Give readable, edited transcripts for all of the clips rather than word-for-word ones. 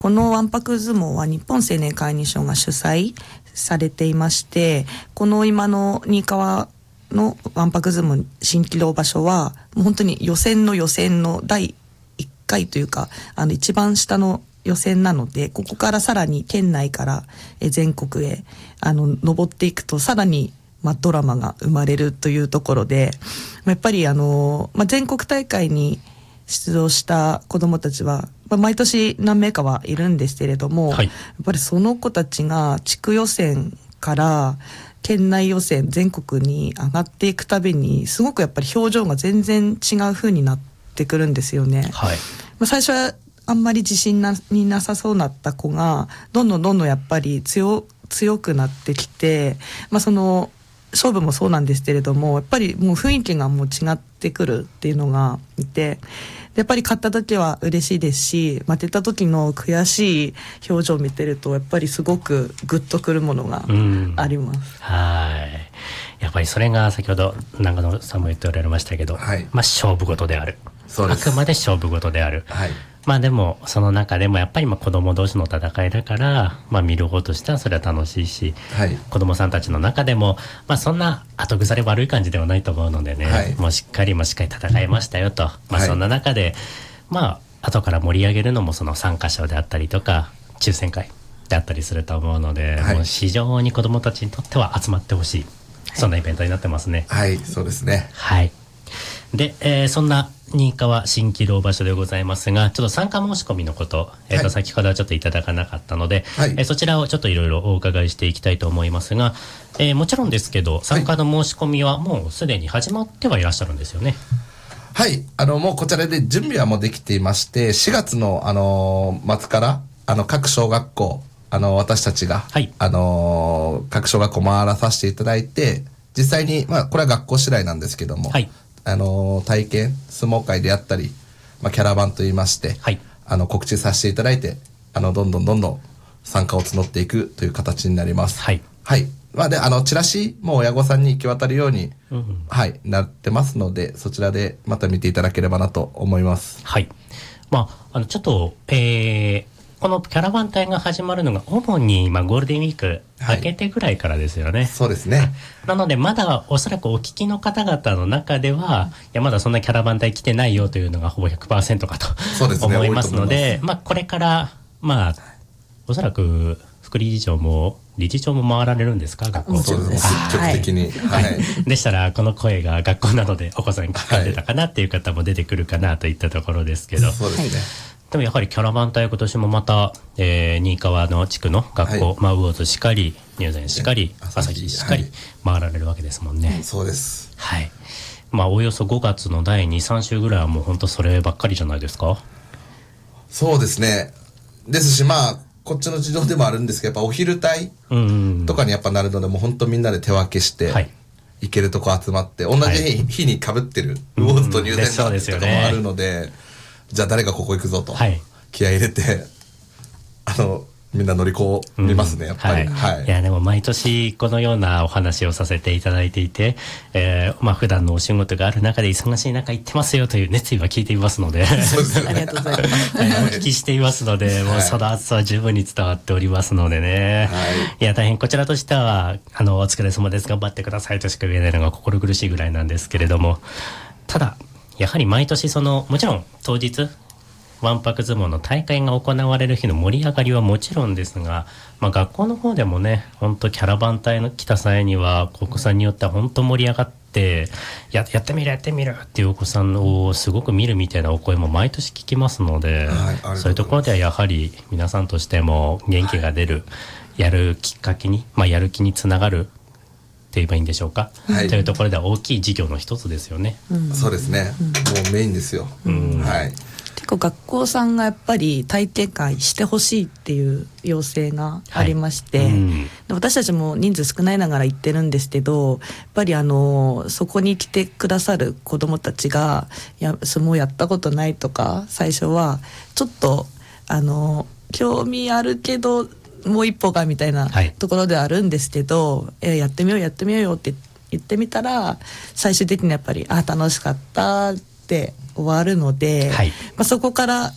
このわんぱく相撲は日本青年会議所が主催されていまして、この今の新川のわんぱく相撲蜃気楼場所はもう本当に予選の第1回というか、一番下の予選なので、ここからさらに県内から全国へ登っていくとさらにドラマが生まれるというところで、やっぱり全国大会に出場した子どもたちは、毎年何名かはいるんですけれども、やっぱりその子たちが地区予選から県内予選全国に上がっていくたびにすごくやっぱり表情が全然違う風になってくるんですよね。最初はあんまり自信になさそうなった子がどんどんやっぱり強くなってきて、その勝負もそうなんですけれども、やっぱりもう雰囲気がもう違ってくるっていうのがいて、やっぱり勝った時は嬉しいですし、負けた時の悔しい表情を見てるとやっぱりすごくグッとくるものがあります。 やっぱりそれが先ほど長野さんも言っておられましたけど、勝負事である。あくまで勝負事である。でもその中でもやっぱり子供同士の戦いだから、見る方としてはそれは楽しいし、子供さんたちの中でも、そんな後腐れ悪い感じではないと思うのでね、もうしっかり戦いましたよと、そんな中で後から盛り上げるのもその参加賞であったりとか抽選会であったりすると思うので、もう非常に子供たちにとっては集まってほしい、そんなイベントになってますね。 そうですね。 で、そんな新川蜃気楼場所でございますが、ちょっと参加申し込みのこと、先ほどはちょっといただかなかったので、そちらをちょっといろいろお伺いしていきたいと思いますが、もちろんですけど参加の申し込みはもうすでに始まってはいらっしゃるんですよね。 もうこちらで準備はもうできていまして、4月の、末から各小学校私たちが、各小学校回らさせていただいて、実際にこれは学校次第なんですけども、体験相撲会であったり、キャラバンといいまして、告知させていただいて、どんどん参加を募っていくという形になります。でチラシも親御さんに行き渡るように、なってますので、そちらでまた見ていただければなと思います。 ちょっと、このキャラバン隊が始まるのが主にゴールデンウィーク明けてぐらいからですよね。 そうですね。 なのでまだおそらくお聞きの方々の中では、いやまだそんなキャラバン隊来てないよというのがほぼ 100% かと思いますので、これからおそらく副理事長も理事長も回られるんですか、学校。 そうです。積極的に。 でしたらこの声が学校などでお子さんに聞かれてたかなっていう方も出てくるかなといったところですけど。 そうですね。 でもやはりキャラバン隊今年もまた、新川の地区の学校、魚津しかり入善しかり旭しかり回られるわけですもんね。 そうです。 およそ5月の第2、3週ぐらいはもう本当そればっかりじゃないですか。 そうですね。ですしこっちの事情でもあるんですけど、やっぱお昼帯とかにやっぱなるので、もう本当みんなで手分けして、行けるとこ集まって同じ日に被ってる魚津と入善とかもあるので、じゃあ誰がここ行くぞと気合い入れて、みんな乗り込みますね、やっぱり。 いやでも毎年このようなお話をさせていただいていて、普段のお仕事がある中で忙しい中行ってますよという熱意は聞いていますので、 そうですね。 ありがとうございます。 お聞きしていますので、もうその熱さは十分に伝わっておりますのでね。いや大変こちらとしてはお疲れ様です、頑張ってくださいとしか言えないのが心苦しいぐらいなんですけれども、ただやはり毎年もちろん当日わんぱく相撲の大会が行われる日の盛り上がりはもちろんですが、学校の方でもね、本当キャラバン隊の来た際にはお子さんによっては本当盛り上がって、やってみるっていうお子さんをすごく見るみたいなお声も毎年聞きますので、そういうところではやはり皆さんとしても元気が出る、やるきっかけに、やる気につながるって言えばいいんでしょうか、というところでは大きい事業の一つですよね。 そうですね、もうメインですよ。 結構学校さんがやっぱり体験会してほしいっていう要請がありまして、私たちも人数少ないながら行ってるんですけど、やっぱりそこに来てくださる子どもたちが相撲やったことないとか、最初はちょっと興味あるけどもう一歩がみたいなところではあるんですけど、やってみようよって言ってみたら、最終的にやっぱり楽しかったって終わるので、そこから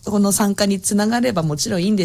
この参加につながればもちろんいいんで